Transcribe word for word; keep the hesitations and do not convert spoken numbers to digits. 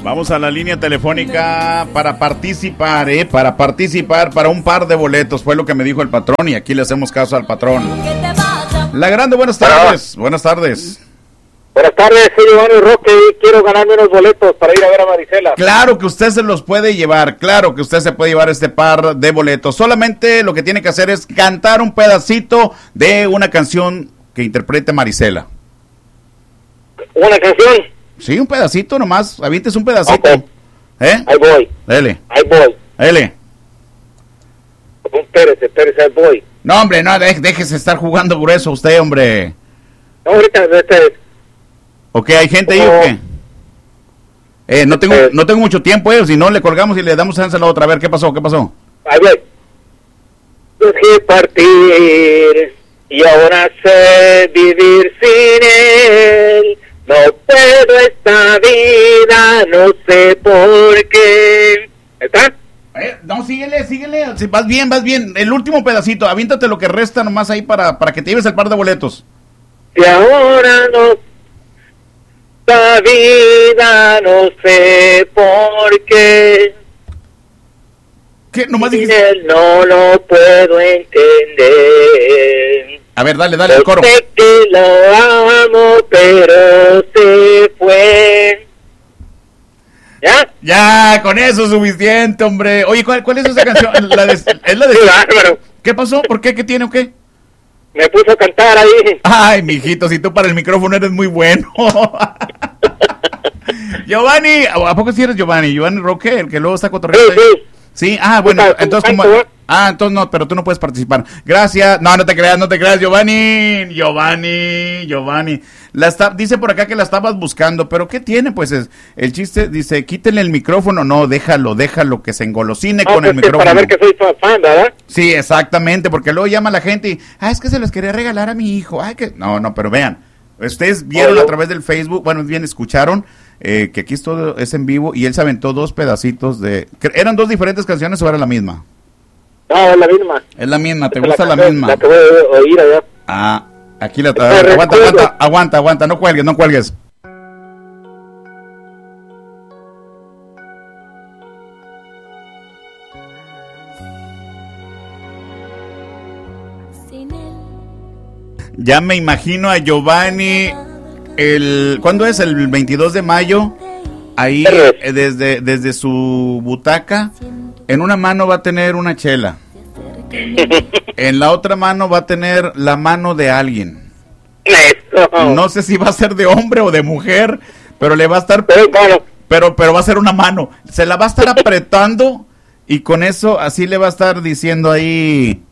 Vamos a la línea telefónica para participar, ¿eh? Para participar para un par de boletos, fue lo que me dijo el patrón y aquí le hacemos caso al patrón. La Grande, buenas tardes. Hola. Buenas tardes. Buenas tardes, soy Giovanni Roque y quiero ganarme unos boletos para ir a ver a Marisela. Claro que usted se los puede llevar, claro que usted se puede llevar este par de boletos. Solamente lo que tiene que hacer es cantar un pedacito de una canción que interprete Marisela. ¿Una canción? Sí, un pedacito nomás, avientes un pedacito. Okay. ¿Eh? Ahí voy. Dele. Ahí voy. Dele. Espérese, espérese, ahí voy. No, hombre, no, déjese estar jugando grueso usted, hombre. No, ahorita, este... Ok, ¿hay gente ahí o qué? Eh, no tengo, eh, no tengo mucho tiempo, eh, si no le colgamos y le damos chance a la otra. A ver, ¿qué pasó? ¿Qué pasó? Ahí voy. Dejé partir y ahora sé vivir sin él. No puedo esta vida, no sé por qué. ¿Está? Eh, no, síguele, síguele. Si vas bien, vas bien. El último pedacito, aviéntate lo que resta nomás ahí para, para que te lleves el par de boletos. Y ahora no, esta vida, no sé por qué. ¿Qué? Nomás Sin dijiste... él no lo puedo entender. A ver, dale, dale el coro. Yo sé que lo amo, pero se fue. ¿Ya? Ya, con eso es suficiente, hombre. Oye, ¿cuál, cuál es esa canción? La de, es la de... Sí, bárbaro. ¿Qué pasó? ¿Por qué? ¿Qué tiene o qué? Me puso a cantar ahí. Ay, mijito, si tú para el micrófono eres muy bueno. Giovanni, ¿a poco sí eres Giovanni? Giovanni Roque, el que luego está cotorreando. Sí, sí. Sí, ah, bueno, entonces como... Ah, entonces no, pero tú no puedes participar. Gracias. No, no te creas, no te creas, Giovanni. Giovanni, Giovanni. La está, dice por acá que la estabas buscando, pero ¿qué tiene? Pues es, el chiste dice, quítenle el micrófono. No, déjalo, déjalo que se engolosine ah, con pues el micrófono. Para ver que soy fan, ¿verdad? Sí, exactamente, porque luego llama la gente y, ah, es que se los quería regalar a mi hijo. Ay, que... No, no, pero vean, ustedes vieron oh, a través del Facebook, bueno, bien, escucharon. Eh, que aquí es todo es en vivo y él se aventó dos pedacitos de... ¿Eran dos diferentes canciones o era la misma? No, es la misma. Es la misma, ¿te gusta la, la misma? La que voy a oír allá. Ah, aquí la... A ver, aguanta, aguanta, aguanta, aguanta, no cuelgues, no cuelgues. Ya me imagino a Giovanni... El, ¿cuándo es? El veintidós de mayo, ahí eh, desde, desde su butaca, en una mano va a tener una chela, en la otra mano va a tener la mano de alguien. No sé si va a ser de hombre o de mujer, pero le va a estar, pero, pero va a ser una mano, se la va a estar apretando y con eso así le va a estar diciendo ahí,